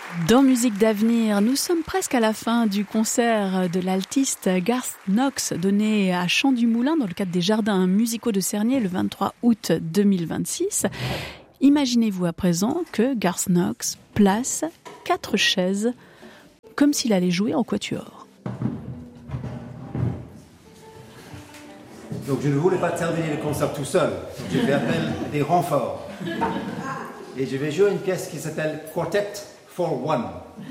Dans Musique d'avenir, nous sommes presque à la fin du concert de l'altiste Garth Knox donné à Champ du Moulin dans le cadre des Jardins musicaux de Cernier le 23 août 2026. Imaginez-vous à présent que Garth Knox place 4 chaises comme s'il allait jouer en quatuor. Donc je ne voulais pas terminer le concert tout seul, je vais appeler des renforts. Et je vais jouer une pièce qui s'appelle Quartet for One.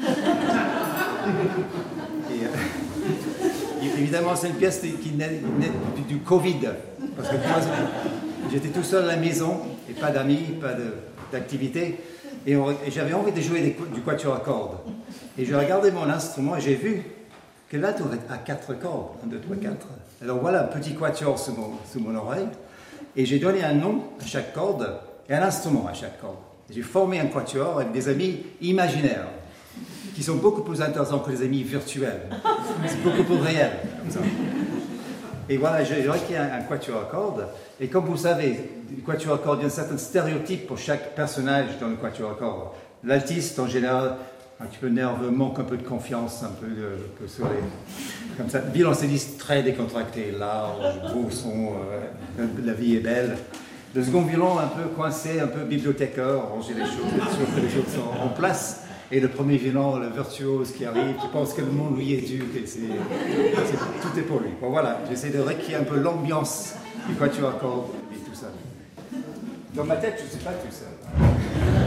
Et, évidemment, c'est une pièce qui naît du Covid. Parce que moi, j'étais tout seul à la maison, et pas d'amis, pas d'activité. Et j'avais envie de jouer du quatuor à cordes. Et je regardais mon instrument et j'ai vu que là, tu as 4 cordes. 1, 2, 3, 4. Alors voilà un petit quatuor sous mon oreille. Et j'ai donné un nom à chaque corde et un instrument à chaque corde. J'ai formé un quatuor avec des amis imaginaires, qui sont beaucoup plus intéressants que les amis virtuels. C'est beaucoup plus réel, comme ça. Et voilà, j'ai écrit un quatuor à cordes. Et comme vous savez, le quatuor à cordes, il y a un certain stéréotype pour chaque personnage dans le quatuor à cordes. L'altiste, en général, un petit peu nerveux, manque un peu de confiance, un peu sur les... Comme ça, violoncelliste très décontracté, large, beau son, la vie est belle. Le second violon un peu coincé, un peu bibliothécaire, ranger les choses, être sûr que les choses sont en place. Et le premier violon, le virtuose qui arrive, qui pense que le monde lui est dû, que tout est pour lui. Bon voilà, j'essaie de recréer un peu l'ambiance du quatuor à cordes et tout ça. Dans ma tête, je ne suis pas tout seul.